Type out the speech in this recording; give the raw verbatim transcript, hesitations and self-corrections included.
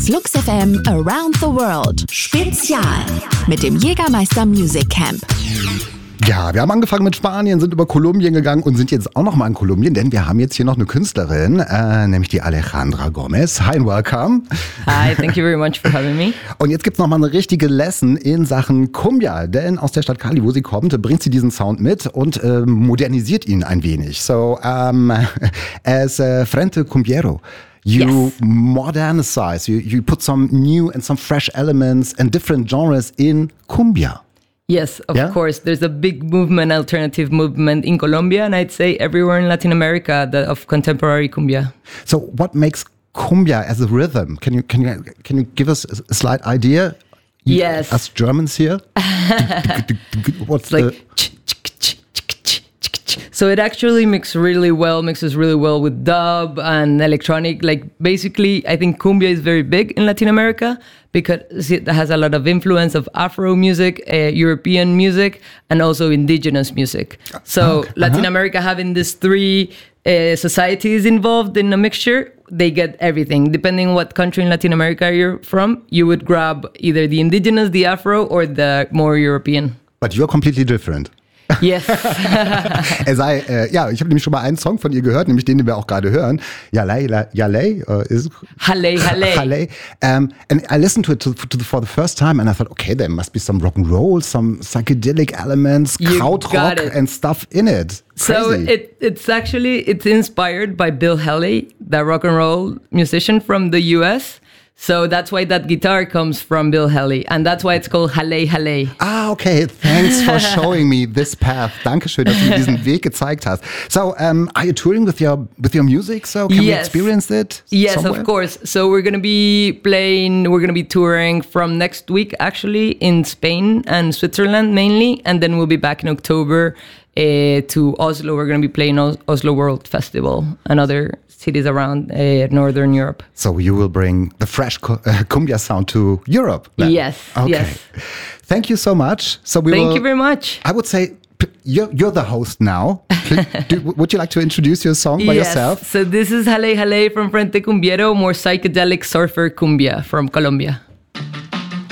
Flux F M Around the World Spezial mit dem Jägermeister Music Camp. Ja, wir haben angefangen mit Spanien, sind über Kolumbien gegangen und sind jetzt auch noch mal in Kolumbien, denn wir haben jetzt hier noch eine Künstlerin, äh, nämlich die Alejandra Gomez. Hi and welcome. Hi, thank you very much for having me. Und jetzt gibt's noch mal eine richtige Lesson in Sachen Cumbia, denn aus der Stadt Cali, wo sie kommt, bringt sie diesen Sound mit und äh, modernisiert ihn ein wenig. So, um, as a Frente Cumbiero, you Yes. modernize, you, you put some new and some fresh elements and different genres in Cumbia. Yes, of Yeah? course. There's a big movement, alternative movement in Colombia, and I'd say everywhere in Latin America that of contemporary cumbia. So what makes cumbia as a rhythm? Can you can you can you give us a slight idea? You- Yes. Us Germans here. What's Like, the so it actually mixes really well, mixes really well with dub and electronic. Like basically, I think cumbia is very big in Latin America because it has a lot of influence of Afro music, uh, European music, and also indigenous music. So Okay. Latin Uh-huh. America having these three uh, societies involved in a mixture, they get everything. Depending on what country in Latin America you're from, you would grab either the indigenous, the Afro, or the more European. But you're completely different. Yes. Er sei, äh, ja, ich habe nämlich schon mal einen Song von ihr gehört, nämlich den, den wir auch gerade hören. Yalei, la- Yalei, uh, is Halle, halle. Halle. Um, and I listened to it to, to the, for the first time and I thought, okay, there must be some rock and roll, some psychedelic elements, You krautrock got it. and stuff in it. So Crazy. it it's actually it's inspired by Bill Haley, the rock and roll musician from the U S. So that's why that guitar comes from Bill Haley, and that's why it's called Halle Halle. Ah, okay. Thanks for showing me this path. Dankeschön, dass du mir diesen Weg gezeigt hast. So, um, are you touring with your with your music? So, can we Yes. experience it? Yes, somewhere? of course. So we're gonna be playing. We're gonna be touring from next week, actually, in Spain and Switzerland mainly, and then we'll be back in October uh, to Oslo. We're gonna be playing Os- Oslo World Festival and other cities around uh, Northern Europe. So you will bring the fresh cu- uh, cumbia sound to Europe. then? Yes, Okay. yes. Thank you so much. So we Thank will, you very much. I would say p- you're, you're the host now. Do, would you like to introduce your song by Yes. yourself? So this is Halle Halle from Frente Cumbiero, more psychedelic surfer cumbia from Colombia.